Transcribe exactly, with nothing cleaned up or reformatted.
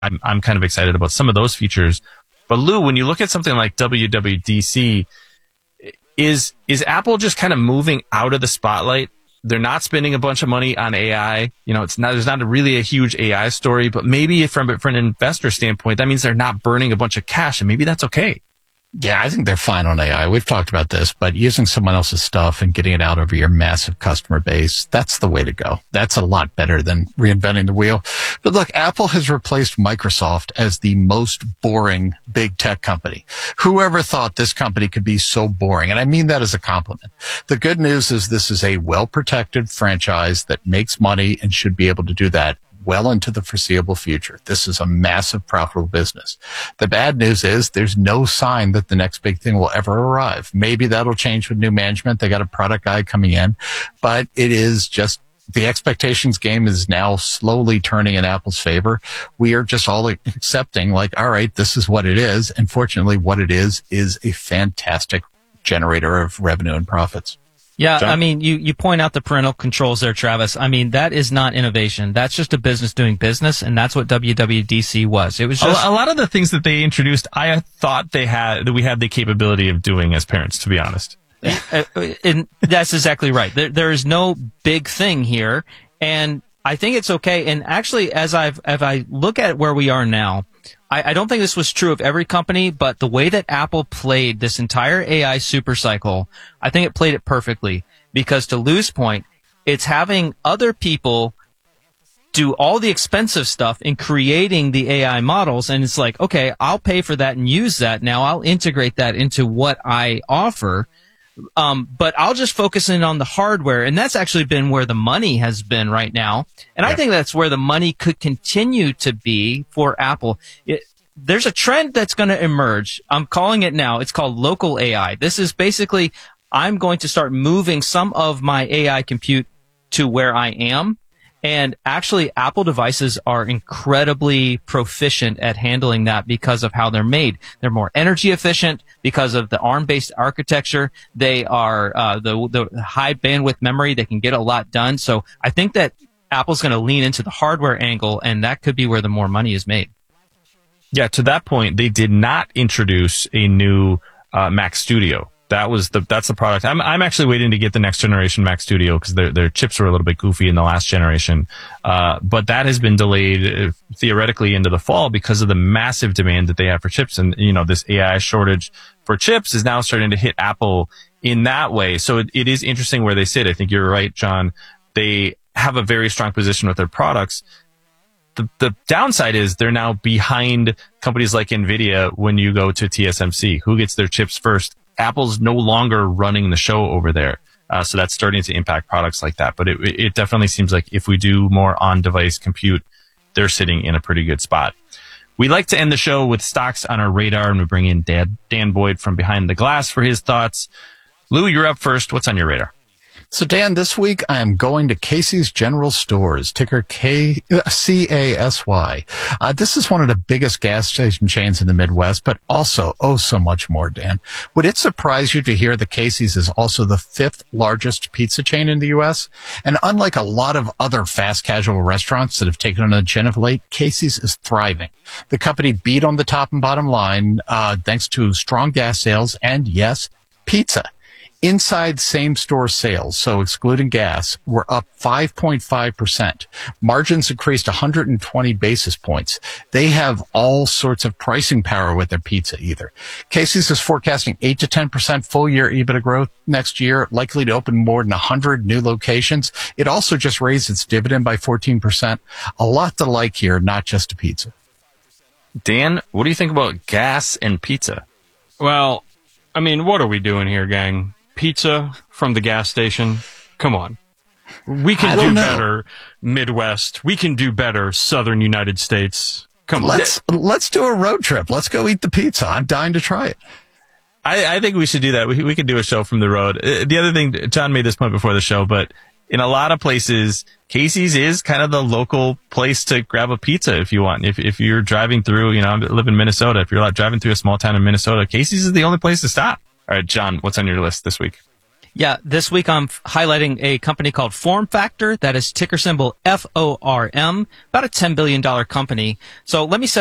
I'm, I'm kind of excited about some of those features. But Lou, when you look at something like W W D C, is is Apple just kind of moving out of the spotlight? They're not spending a bunch of money on A I. You know, it's not there's not a really a huge A I story, but maybe from from an investor standpoint, that means they're not burning a bunch of cash, and maybe that's okay. Yeah, I think they're fine on A I. We've talked about this, but using someone else's stuff and getting it out over your massive customer base, that's the way to go. That's a lot better than reinventing the wheel. But look, Apple has replaced Microsoft as the most boring big tech company. Whoever thought this company could be so boring? And I mean that as a compliment. The good news is this is a well-protected franchise that makes money and should be able to do that well into the foreseeable future. This is a massive profitable business. The bad news is there's no sign that the next big thing will ever arrive. Maybe that'll change with new management. They got a product guy coming in, but it is just the expectations game is now slowly turning in Apple's favor. We are just all accepting like, all right, this is what it is. And fortunately, what it is is a fantastic generator of revenue and profits. Yeah, John? I mean, you, you point out the parental controls there, Travis. I mean, that is not innovation. That's just a business doing business, and that's what W W D C was. It was just a, a lot of the things that they introduced, I thought they had that we had the capability of doing as parents, to be honest. And that's exactly right. There, there is no big thing here, and I think it's okay. And actually, as I've as I look at where we are now, I, I don't think this was true of every company, but the way that Apple played this entire A I super cycle, I think it played it perfectly. Because to Lou's point, it's having other people do all the expensive stuff in creating the A I models, and it's like, okay, I'll pay for that and use that. Now I'll integrate that into what I offer. Um, but I'll just focus in on the hardware, and that's actually been where the money has been right now. And yeah. I think that's where the money could continue to be for Apple. It, there's a trend that's going to emerge. I'm calling it now. It's called local A I. This is basically, I'm going to start moving some of my A I compute to where I am. And actually, Apple devices are incredibly proficient at handling that because of how they're made. They're more energy efficient because of the ARM-based architecture. They are uh, the, the high bandwidth memory. They can get a lot done. So I think that Apple's going to lean into the hardware angle, and that could be where the more money is made. Yeah, to that point, they did not introduce a new uh, Mac Studio. That was the that's the product. I'm I'm actually waiting to get the next generation Mac Studio because their their chips were a little bit goofy in the last generation. Uh, but that has been delayed uh, theoretically into the fall because of the massive demand that they have for chips. And you know, this A I shortage for chips is now starting to hit Apple in that way. So it, it is interesting where they sit. I think you're right, John. They have a very strong position with their products. The, the downside is they're now behind companies like NVIDIA when you go to T S M C. Who gets their chips first? Apple's no longer running the show over there. Uh, so that's starting to impact products like that. But it, it definitely seems like if we do more on-device compute, they're sitting in a pretty good spot. We like to end the show with stocks on our radar, and we bring in Dan, Dan Boyd from Behind the Glass for his thoughts. Lou, you're up first. What's on your radar? So, Dan, this week I am going to Casey's General Stores, ticker K C A S Y. Uh, this is one of the biggest gas station chains in the Midwest, but also, oh, so much more, Dan. Would it surprise you to hear that Casey's is also the fifth largest pizza chain in the U S? And unlike a lot of other fast casual restaurants that have taken on the chin of late, Casey's is thriving. The company beat on the top and bottom line, uh, thanks to strong gas sales and, yes, pizza. Inside same-store sales, so excluding gas, were up five point five percent. Margins increased one hundred twenty basis points. They have all sorts of pricing power with their pizza either. Casey's is forecasting eight to ten percent full-year EBITDA growth next year, likely to open more than one hundred new locations. It also just raised its dividend by fourteen percent. A lot to like here, not just a pizza. Dan, what do you think about gas and pizza? Well, I mean, what are we doing here, gang? Pizza from the gas station? Come on. We can do know. better Midwest. We can do better Southern United States. Come let's, on. Let's do a road trip. Let's go eat the pizza. I'm dying to try it. I, I think we should do that. We, we could do a show from the road. Uh, the other thing, John made this point before the show, but in a lot of places, Casey's is kind of the local place to grab a pizza if you want. If if you're driving through, you know, I live in Minnesota. If you're driving through a small town in Minnesota, Casey's is the only place to stop. All right, John, what's on your list this week? Yeah, this week I'm f- highlighting a company called Form Factor. That is ticker symbol F O R M, about a ten billion dollars company. So let me set